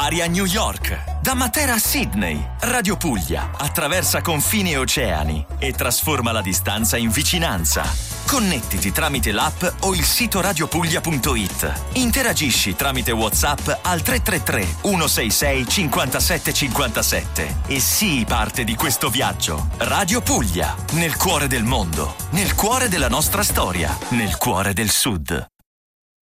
Bari a New York, da Matera a Sydney. Radio Puglia attraversa confini e oceani e trasforma la distanza in vicinanza. Connettiti tramite l'app o il sito radiopuglia.it. Interagisci tramite WhatsApp al 333 166 57 57 e sii parte di questo viaggio. Radio Puglia, nel cuore del mondo, nel cuore della nostra storia, nel cuore del Sud.